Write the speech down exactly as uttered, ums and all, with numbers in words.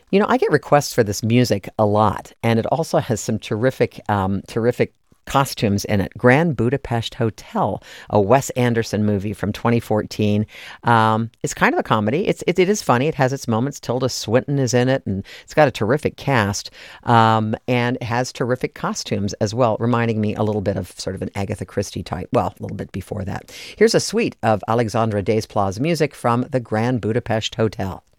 You know, I get requests for this music a lot, and it also has some terrific, um, terrific costumes in it. Grand Budapest Hotel, a Wes Anderson movie from twenty fourteen. Um, it's kind of a comedy. It's it, it is funny. It has its moments. Tilda Swinton is in it, and it's got a terrific cast, um, and it has terrific costumes as well, reminding me a little bit of sort of an Agatha Christie type. Well, a little bit before that. Here's a suite of Alexandra Desplat's music from the Grand Budapest Hotel.